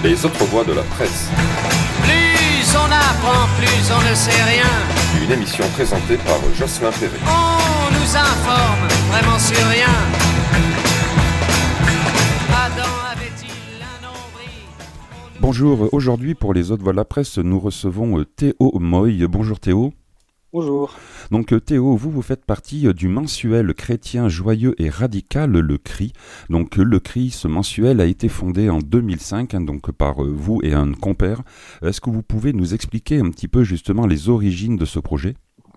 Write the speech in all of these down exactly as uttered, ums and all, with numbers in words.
Les autres voix de la presse. Plus on apprend, plus on ne sait rien. Une émission présentée par Jocelyn Perret. On nous informe vraiment sur rien. Adam avait-il un nombril? Bonjour, aujourd'hui pour les autres voix de la presse, nous recevons Théo Moy. Bonjour Théo. Bonjour. Donc Théo, vous, vous faites partie du mensuel chrétien joyeux et radical, le C R I. Donc le C R I, ce mensuel a été fondé en deux mille cinq, hein, donc par vous et un compère. Est-ce que vous pouvez nous expliquer un petit peu justement les origines de ce projet ?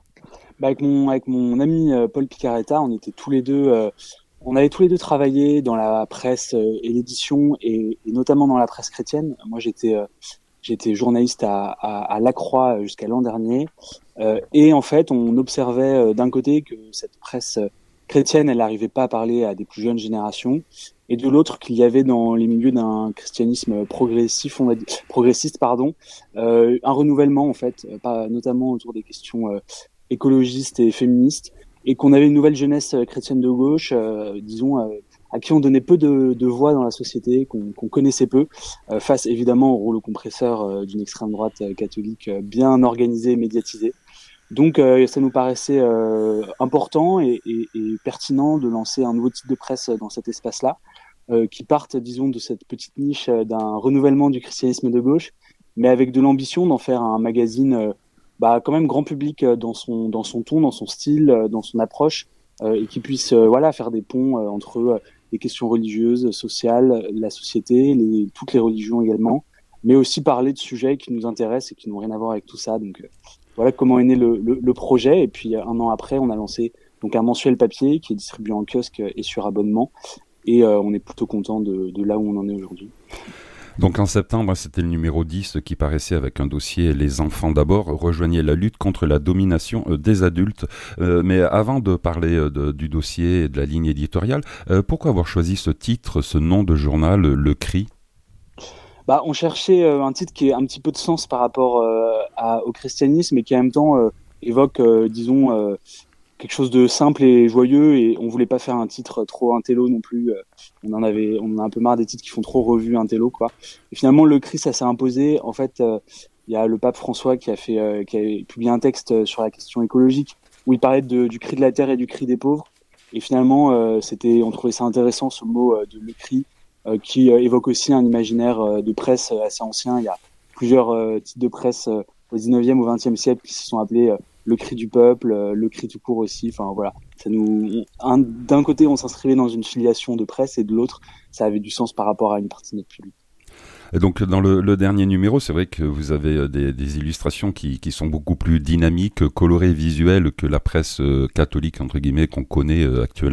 Bah avec, mon, avec mon ami euh, Paul Picaretta, on était tous les deux, euh, on avait tous les deux travaillé dans la presse euh, et l'édition, et, et notamment dans la presse chrétienne. Moi j'étais... Euh, J'étais journaliste à, à, à La Croix jusqu'à l'an dernier, euh, et en fait, on observait euh, d'un côté que cette presse chrétienne, elle n'arrivait pas à parler à des plus jeunes générations, et de l'autre qu'il y avait dans les milieux d'un christianisme progressif, on va dire, progressiste, pardon, euh, un renouvellement en fait, pas notamment autour des questions euh, écologistes et féministes, et qu'on avait une nouvelle jeunesse chrétienne de gauche, euh, disons. Euh, à qui on donnait peu de, de voix dans la société, qu'on, qu'on connaissait peu, euh, face évidemment au rouleau compresseur euh, d'une extrême droite euh, catholique euh, bien organisée et médiatisée. Donc euh, ça nous paraissait euh, important et, et, et pertinent de lancer un nouveau type de presse dans cet espace-là, euh, qui parte, disons, de cette petite niche euh, d'un renouvellement du christianisme de gauche, mais avec de l'ambition d'en faire un magazine euh, bah, quand même grand public euh, dans son, dans son ton, dans son style, euh, dans son approche, euh, et qui puisse euh, voilà, faire des ponts euh, entre euh, les questions religieuses, sociales, la société, les, toutes les religions également, mais aussi parler de sujets qui nous intéressent et qui n'ont rien à voir avec tout ça. Donc euh, voilà comment est né le, le, le projet. Et puis un an après, on a lancé donc un mensuel papier qui est distribué en kiosque et sur abonnement. Et euh, on est plutôt content de, de là où on en est aujourd'hui. Donc en septembre, c'était le numéro dix qui paraissait avec un dossier « Les enfants d'abord » rejoignait la lutte contre la domination des adultes. Euh, mais avant de parler de, du dossier et de la ligne éditoriale, euh, pourquoi avoir choisi ce titre, ce nom de journal, le C R I ? Bah, on cherchait euh, un titre qui ait un petit peu de sens par rapport euh, à, au christianisme et qui en même temps euh, évoque, euh, disons, euh, quelque chose de simple et joyeux, et on voulait pas faire un titre trop intello non plus. On en avait, on en a un peu marre des titres qui font trop revue intello, quoi. Et finalement, le C R I, ça s'est imposé. En fait, il euh, y a le pape François qui a fait, euh, qui a publié un texte sur la question écologique où il parlait de, du cri de la terre et du cri des pauvres. Et finalement, euh, c'était, on trouvait ça intéressant, ce mot euh, de le C R I, euh, qui euh, évoque aussi un imaginaire euh, de presse assez ancien. Il y a plusieurs euh, types de presse euh, au dix-neuvième, au vingtième siècle qui se sont appelés euh, le cri du peuple, le cri tout court aussi. Enfin voilà, ça nous, un, d'un côté on s'inscrivait dans une filiation de presse et de l'autre ça avait du sens par rapport à une partie de notre public. Et donc dans le, le dernier numéro, c'est vrai que vous avez des, des illustrations qui, qui sont beaucoup plus dynamiques, colorées, visuelles que la presse catholique entre guillemets qu'on connaît actuellement.